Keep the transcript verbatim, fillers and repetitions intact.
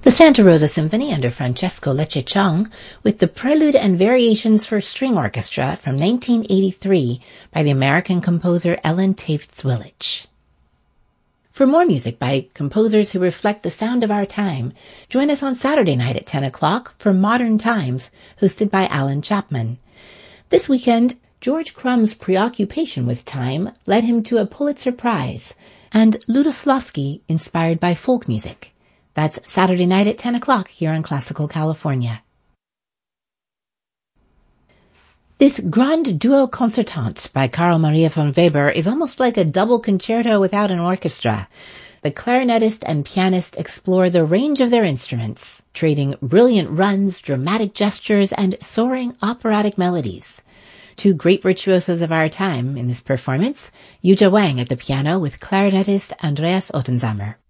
The Santa Rosa Symphony under Francesco Lecce Chung with the Prelude and Variations for String Orchestra from nineteen eighty-three by the American composer Ellen Tafts-Willich. For more music by composers who reflect the sound of our time, join us on Saturday night at ten o'clock for Modern Times, hosted by Alan Chapman. This weekend, George Crumb's preoccupation with time led him to a Pulitzer Prize, and Lutoslawski inspired by folk music. That's Saturday night at ten o'clock here on Classical California. This Grand Duo Concertante by Carl Maria von Weber is almost like a double concerto without an orchestra. The clarinetist and pianist explore the range of their instruments, trading brilliant runs, dramatic gestures, and soaring operatic melodies. Two great virtuosos of our time in this performance, Yuja Wang at the piano with clarinetist Andreas Ottenzamer.